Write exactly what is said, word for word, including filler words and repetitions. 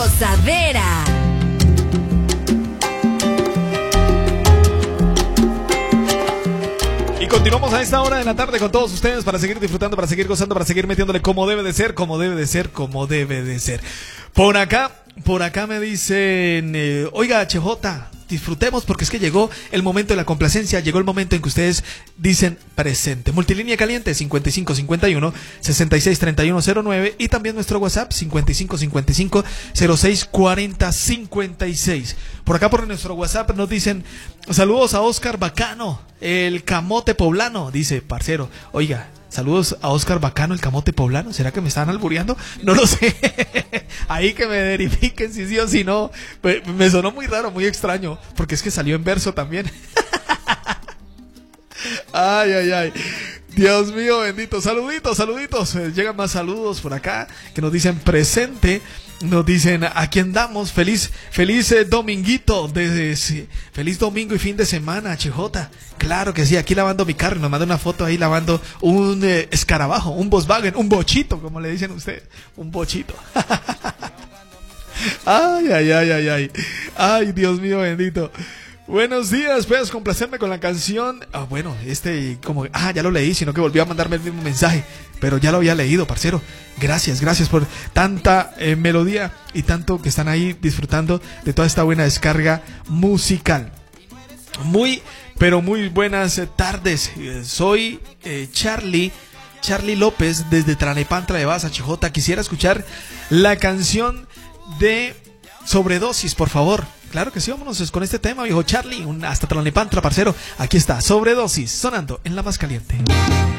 gozadera. Y continuamos a esta hora de la tarde con todos ustedes para seguir disfrutando, para seguir gozando, para seguir metiéndole como debe de ser, como debe de ser, como debe de ser. Por acá, por acá me dicen, eh, oiga, H J, disfrutemos porque es que llegó el momento de la complacencia, llegó el momento en que ustedes dicen presente. Multilínea caliente cincuenta y cinco cincuenta y uno sesenta y seis treinta y uno cero nueve y también nuestro WhatsApp cincuenta y cinco cincuenta y cinco cero seis cuarenta cincuenta y seis. Por acá por nuestro WhatsApp nos dicen saludos a Oscar Bacano, el camote poblano, dice parcero. Oiga, saludos a Oscar Bacano, el camote poblano. ¿Será que me están albureando? No lo sé. Ahí que me verifiquen si sí o si no. Me sonó muy raro, muy extraño, porque es que salió en verso también. Ay, ay, ay. Dios mío bendito. Saluditos, saluditos. Llegan más saludos por acá que nos dicen presente. Nos dicen aquí andamos. Feliz, feliz eh, dominguito. De, de, feliz domingo y fin de semana, H J. Claro que sí, aquí lavando mi carro. Nos manda una foto ahí lavando un eh, escarabajo, un Volkswagen, un bochito, como le dicen ustedes. Un bochito. Ay, ay, ay, ay, ay. Ay, Dios mío bendito. Buenos días, puedes complacerme con la canción. Ah, bueno, este como ah, ya lo leí, sino que volvió a mandarme el mismo mensaje, pero ya lo había leído, parcero. Gracias, gracias por tanta eh, melodía y tanto que están ahí disfrutando de toda esta buena descarga musical. Muy, pero muy buenas eh, tardes. Eh, soy eh, Charlie Charlie López desde Tlalnepantla de Baza, H J. Quisiera escuchar la canción de Sobredosis, por favor. Claro que sí, vámonos con este tema, viejo Charlie. Un, hasta Tlalnepantla, parcero. Aquí está, Sobredosis, sonando en la más caliente.